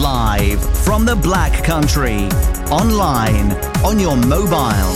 Live from the Black Country. Online, on your mobile.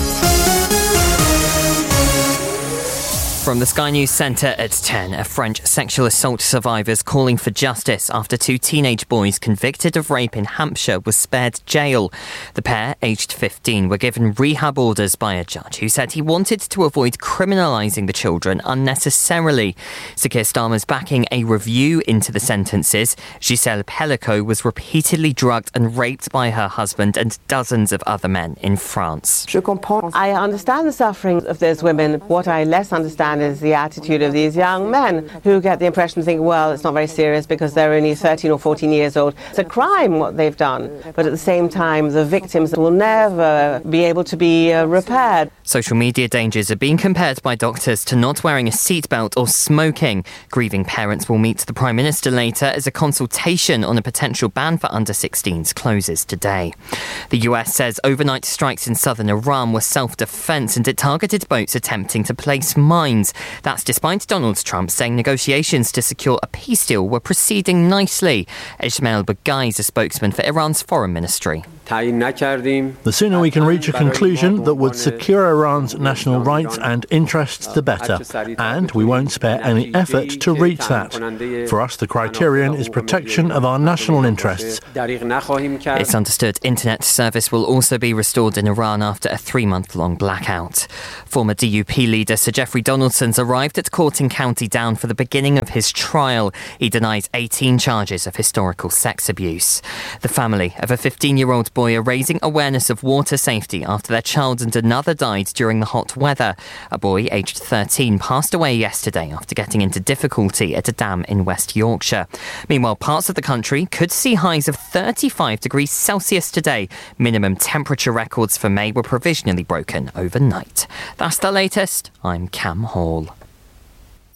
From the Sky News Centre at 10, a French sexual assault survivors calling for justice after two teenage boys convicted of rape in Hampshire were spared jail. The pair, aged 15, were given rehab orders by a judge who said he wanted to avoid criminalising the children unnecessarily. Sir Keir Starmer's backing a review into the sentences. Gisèle Pellico was repeatedly drugged and raped by her husband and dozens of other men in France. I understand the suffering of those women. What I less understand is the attitude of these young men who get the impression, think, well, it's not very serious because they're only 13 or 14 years old. It's a crime what they've done. But at the same time, the victims will never be able to be repaired. Social media dangers are being compared by doctors to not wearing a seatbelt or smoking. Grieving parents will meet the Prime Minister later as a consultation on a potential ban for under-16s closes today. The US says overnight strikes in southern Iran were self-defense and it targeted boats attempting to place mines. That's despite Donald Trump saying negotiations to secure a peace deal were proceeding nicely. Ismail Baghai is a spokesman for Iran's foreign ministry. The sooner we can reach a conclusion that would secure Iran's national rights and interests, the better. And we won't spare any effort to reach that. For us, the criterion is protection of our national interests. It's understood internet service will also be restored in Iran after a 3-month-long blackout. Former DUP leader Sir Geoffrey Donaldson's arrived at court in County Down for the beginning of his trial. He denies 18 charges of historical sex abuse. The family of a 15-year-old boy are raising awareness of water safety after their child and another died during the hot weather. A boy aged 13 passed away yesterday after getting into difficulty at a dam in West Yorkshire. Meanwhile, parts of the country could see highs of 35 degrees Celsius today. Minimum temperature records for May were provisionally broken overnight. That's the latest. I'm Cam Hall.